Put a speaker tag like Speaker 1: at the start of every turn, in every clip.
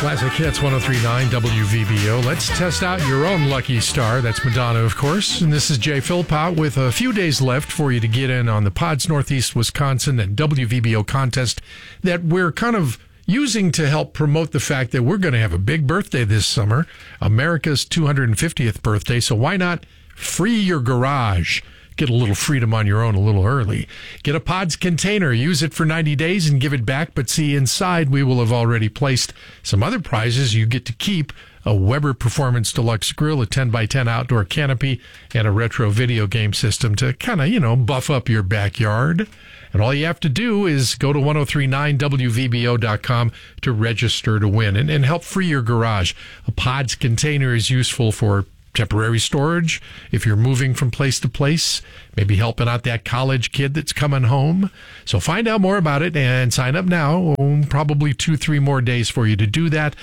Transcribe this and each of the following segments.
Speaker 1: Classic Hits 103.9 WVBO. Let's test out your own lucky star. That's Madonna, of course. And this is Jay Philpott with a few days left for you to get in on the Pods Northeast Wisconsin and WVBO contest that we're kind of using to help promote the fact that we're going to have a big birthday this summer, America's 250th birthday. So why not free your garage? Get a little freedom on your own a little early. Get a Pods container, use it for 90 days and give it back. But see, inside we will have already placed some other prizes you get to keep: a Weber Performance Deluxe Grill, a 10x10 outdoor canopy, and a retro video game system to kind of, buff up your backyard. And all you have to do is go to 1039wvbo.com to register to win and help free your garage. A Pods container is useful for temporary storage if you're moving from place to place, maybe helping out that college kid that's coming home. So find out more about it and sign up now. Probably 2-3 more days for you to do that.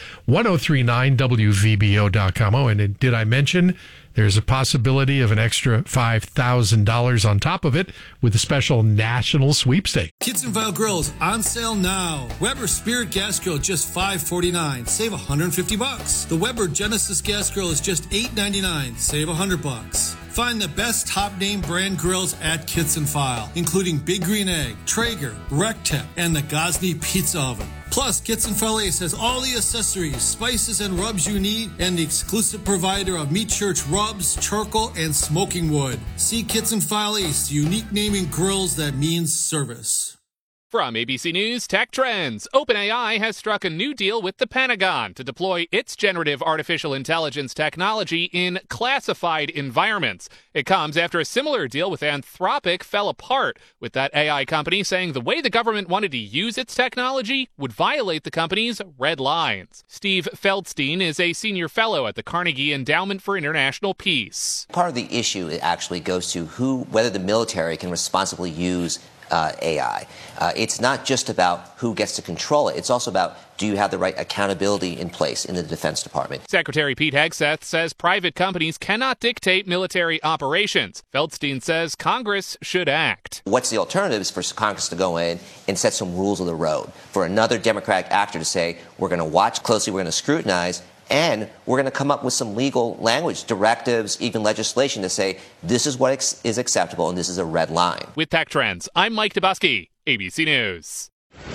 Speaker 1: 1039wvbo.com. Oh, and did I mention there's a possibility of an extra $5,000 on top of it with a special national sweepstake.
Speaker 2: Kitzenville Grills on sale now. Weber Spirit Gas Grill just $5.49. Save $150. The Weber Genesis Gas Grill is just $8.99. Save $100. Find the best top name brand grills at Kitzenfile, including Big Green Egg, Traeger, Rectep, and the Gosney Pizza Oven. Plus, Kitzenfile Ace has all the accessories, spices, and rubs you need, and the exclusive provider of Meat Church rubs, charcoal, and smoking wood. See Kitzenfile Ace, the unique naming grills that means service.
Speaker 3: From ABC News Tech Trends, OpenAI has struck a new deal with the Pentagon to deploy its generative artificial intelligence technology in classified environments. It comes after a similar deal with Anthropic fell apart, with that AI company saying the way the government wanted to use its technology would violate the company's red lines. Steve Feldstein is a senior fellow at the Carnegie Endowment for International Peace.
Speaker 4: Part of the issue actually goes to whether the military can responsibly use AI. It's not just about who gets to control it. It's also about, do you have the right accountability in place in the Defense Department?
Speaker 3: Secretary Pete Hegseth says private companies cannot dictate military operations. Feldstein says Congress should act.
Speaker 4: What's the alternative is for Congress to go in and set some rules of the road, for another Democratic actor to say, we're going to watch closely, we're going to scrutinize, and we're going to come up with some legal language, directives, even legislation to say this is what is acceptable and this is a red line.
Speaker 3: With Tech Trends, I'm Mike Dubusky, ABC News.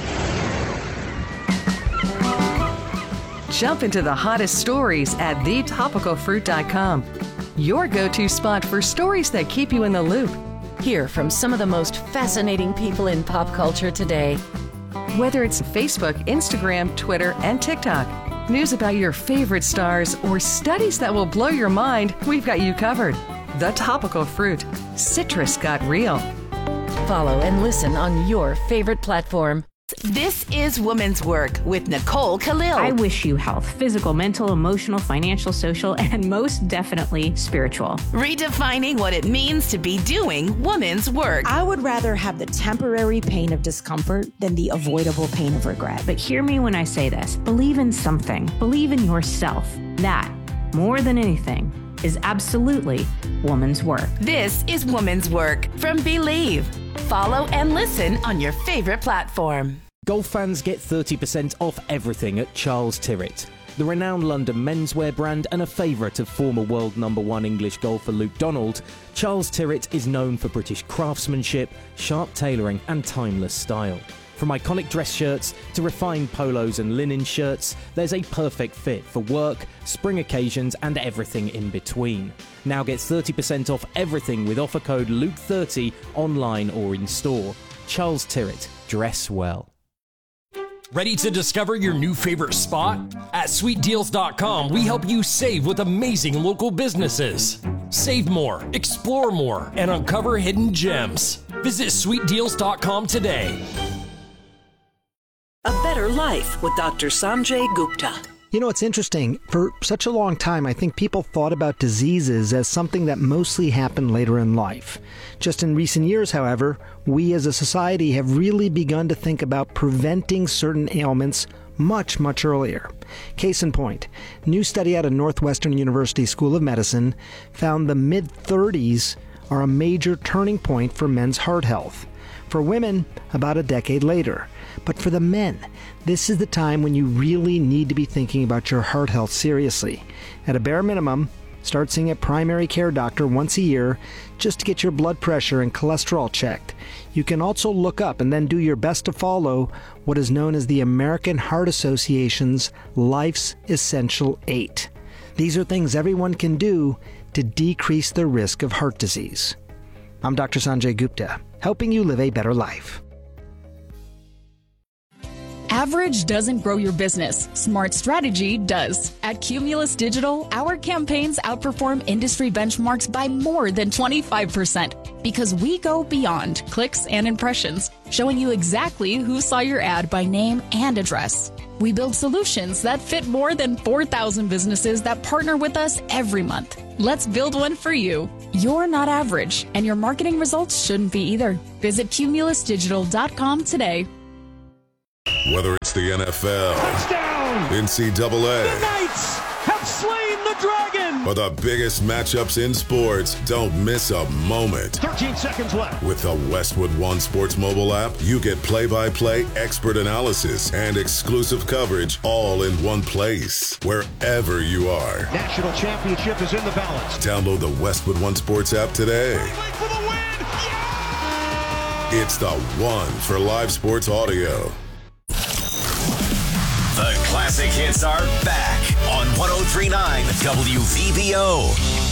Speaker 5: Jump into the hottest stories at thetopicalfruit.com. Your go-to spot for stories that keep you in the loop.
Speaker 6: Hear from some of the most fascinating people in pop culture today.
Speaker 5: Whether it's Facebook, Instagram, Twitter, and TikTok. News about your favorite stars or studies that will blow your mind, we've got you covered. The Topical Fruit. Citrus got real.
Speaker 6: Follow and listen on your favorite platform.
Speaker 7: This is Women's Work with Nicole Khalil.
Speaker 8: I wish you health, physical, mental, emotional, financial, social, and most definitely spiritual.
Speaker 7: Redefining what it means to be doing women's work.
Speaker 9: I would rather have the temporary pain of discomfort than the avoidable pain of regret.
Speaker 8: But hear me when I say this. Believe in something. Believe in yourself. That, more than anything, is absolutely woman's work.
Speaker 7: This is Women's Work from Believe. Follow and listen on your favorite platform.
Speaker 10: Golf fans get 30% off everything at Charles Tyrwhitt. The renowned London menswear brand and a favourite of former world #1 English golfer Luke Donald, Charles Tyrwhitt is known for British craftsmanship, sharp tailoring and timeless style. From iconic dress shirts to refined polos and linen shirts, there's a perfect fit for work, spring occasions and everything in between. Now get 30% off everything with offer code LUKE30 online or in store. Charles Tyrwhitt, dress well.
Speaker 11: Ready to discover your new favorite spot? At SweetDeals.com, we help you save with amazing local businesses. Save more, explore more, and uncover hidden gems. Visit SweetDeals.com today.
Speaker 12: A Better Life with Dr. Sanjay Gupta.
Speaker 13: You know, it's interesting. For such a long time, I think people thought about diseases as something that mostly happened later in life. Just in recent years, however, we as a society have really begun to think about preventing certain ailments much, much earlier. Case in point, new study out of Northwestern University School of Medicine found the mid-30s are a major turning point for men's heart health. For women, about a decade later. But for the men, this is the time when you really need to be thinking about your heart health seriously. At a bare minimum, start seeing a primary care doctor once a year just to get your blood pressure and cholesterol checked. You can also look up and then do your best to follow what is known as the American Heart Association's Life's Essential 8. These are things everyone can do to decrease the risk of heart disease. I'm Dr. Sanjay Gupta, helping you live a better life.
Speaker 14: Average doesn't grow your business. Smart strategy does. At Cumulus Digital, our campaigns outperform industry benchmarks by more than 25% because we go beyond clicks and impressions, showing you exactly who saw your ad by name and address. We build solutions that fit more than 4,000 businesses that partner with us every month. Let's build one for you. You're not average, and your marketing results shouldn't be either. Visit cumulusdigital.com today.
Speaker 15: Whether it's the NFL, touchdown, NCAA,
Speaker 16: the Knights have slain the dragon,
Speaker 15: or the biggest matchups in sports, don't miss a moment.
Speaker 16: 13 seconds left.
Speaker 15: With the Westwood One Sports mobile app, you get play-by-play expert analysis and exclusive coverage all in one place, wherever you are.
Speaker 16: National championship is in the balance.
Speaker 15: Download the Westwood One Sports app today.
Speaker 16: For the win! Yeah!
Speaker 15: It's the one for live sports audio.
Speaker 17: The classic hits are back on 103.9 WVBO.